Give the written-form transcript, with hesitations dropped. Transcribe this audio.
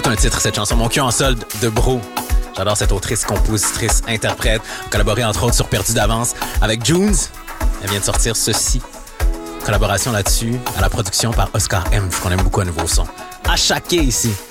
un titre, cette chanson. Mon cul en solde de Bro. J'adore cette autrice, compositrice, interprète. Collaboré entre autres sur Perdu d'avance avec Junes. Elle vient de sortir ceci. Collaboration là-dessus, à la production par Oscar M, qu'on aime beaucoup à nouveau son. À chaque ici.